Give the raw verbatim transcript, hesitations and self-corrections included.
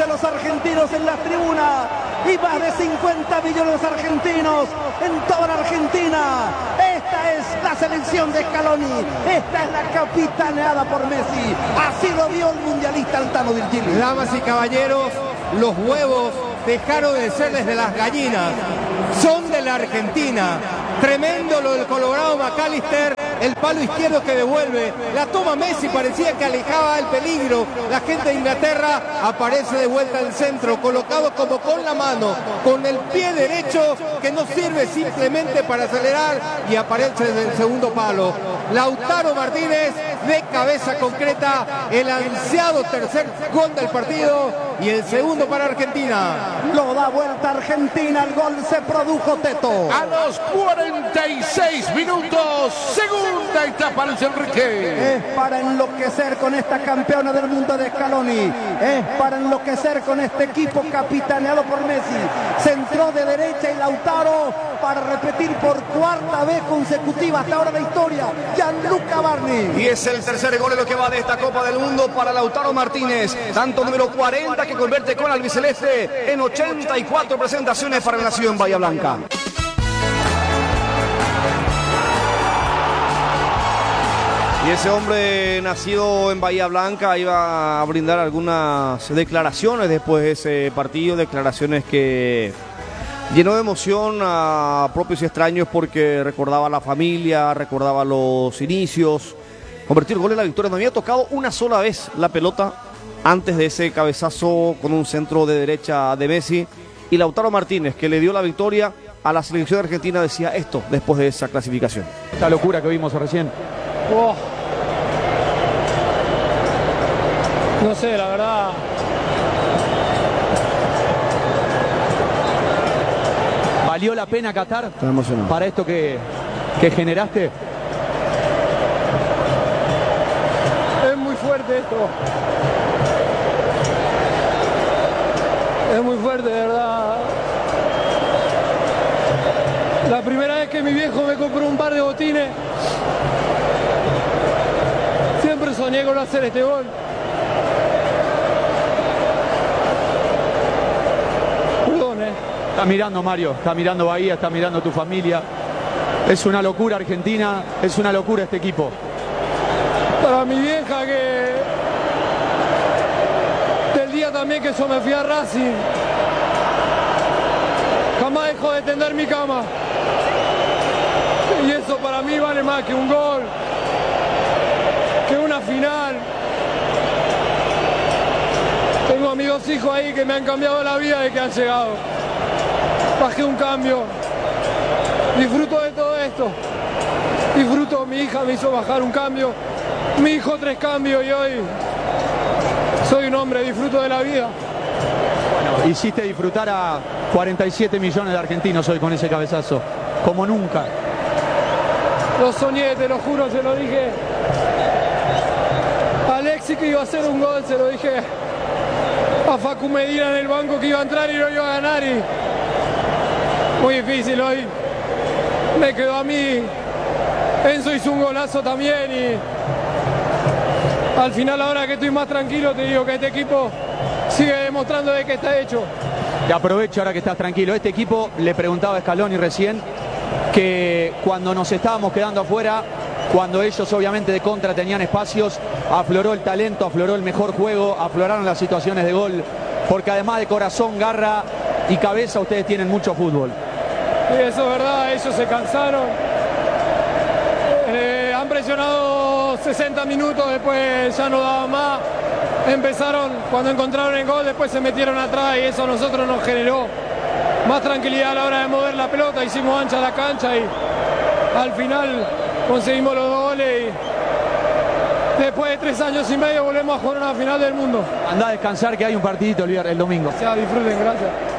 de los argentinos en la tribuna y más de cincuenta millones de argentinos en toda la Argentina. Esta es la selección de Scaloni, esta es la capitaneada por Messi. Así lo vio el mundialista Altano Virgilio. Damas y caballeros, los huevos dejaron de ser desde las gallinas, son de la Argentina. Tremendo lo del Colorado McAllister, el palo izquierdo que devuelve, la toma Messi, parecía que alejaba el peligro. La gente de Inglaterra aparece de vuelta al centro, colocado como con la mano, con el pie derecho que no sirve simplemente para acelerar, y aparece desde el segundo palo. Lautaro Martínez de cabeza concreta, el ansiado tercer gol del partido y el segundo para Argentina. Lo da vuelta Argentina, el gol se produjo, Teto. A los cuarenta y seis minutos, segunda etapa, Luis Enrique. Es para enloquecer con esta campeona del mundo de Scaloni. Es para enloquecer con este equipo capitaneado por Messi. Centró de derecha y Lautaro para repetir por cuarta vez consecutiva hasta ahora de historia. Gianluca Barni. Y es el tercer gol de lo que va de esta Copa del Mundo para Lautaro Martínez. Tanto número cuarenta que convierte con albiceleste en ochenta y cuatro presentaciones para el nacido en Bahía Blanca. Y ese hombre nacido en Bahía Blanca iba a brindar algunas declaraciones después de ese partido, declaraciones que llenó de emoción a propios y extraños porque recordaba a la familia, recordaba los inicios. Convertir gol en la victoria, no había tocado una sola vez la pelota antes de ese cabezazo con un centro de derecha de Messi. Y Lautaro Martínez, que le dio la victoria a la selección argentina, decía esto después de esa clasificación. Esta locura que vimos recién. Oh. No sé, la verdad. ¿Valió la pena, Qatar, Está emocionado para esto que, que generaste? Es muy fuerte esto. Es muy fuerte, de verdad. La primera vez que mi viejo me compró un par de botines, siempre soñé con hacer este gol. Perdón, eh. Está mirando, Mario, está mirando Bahía, está mirando tu familia. Es una locura Argentina, es una locura este equipo. Para mi vieja, que del día también que yo me fui a Racing, jamás dejó de tender mi cama. Y eso para mí vale más que un gol, que una final. Tengo a mis dos hijos ahí que me han cambiado la vida desde que han llegado. Bajé un cambio. Disfruto de todo esto. Disfruto, mi hija me hizo bajar un cambio. Mi hijo tres cambios y hoy soy un hombre, disfruto de la vida. Bueno, hiciste disfrutar a cuarenta y siete millones de argentinos hoy con ese cabezazo, como nunca. Lo soñé, te lo juro, se lo dije a Alexis que iba a hacer un gol, se lo dije a Facu Medina en el banco que iba a entrar y no iba a ganar. Y muy difícil hoy. Me quedó a mí. Enzo hizo un golazo también y al final, ahora que estoy más tranquilo, te digo que este equipo sigue demostrando de que está hecho. Te aprovecho ahora que estás tranquilo. Este equipo, le preguntaba a Scaloni recién, que cuando nos estábamos quedando afuera, cuando ellos obviamente de contra tenían espacios, afloró el talento, afloró el mejor juego, afloraron las situaciones de gol, porque además de corazón, garra y cabeza, ustedes tienen mucho fútbol. Sí, eso es verdad, ellos se cansaron. Eh, han presionado sesenta minutos, después ya no daba más. Empezaron, cuando encontraron el gol, después se metieron atrás y eso a nosotros nos generó más tranquilidad a la hora de mover la pelota. Hicimos ancha la cancha y al final conseguimos los dos goles y después de tres años y medio volvemos a jugar una final del mundo. Andá a descansar, que hay un partidito el, el domingo. O sea, disfruten, gracias.